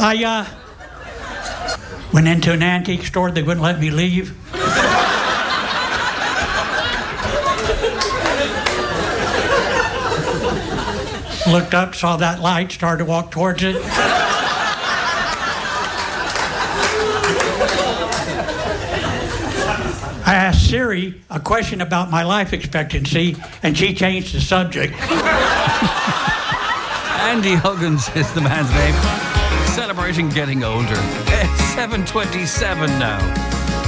I went into an antique store. They wouldn't let me leave. Looked up, saw that light, started to walk towards it. I asked Siri a question about my life expectancy, and she changed the subject. Andy Huggins is the man's name. Celebrating getting older. It's 7:27 now.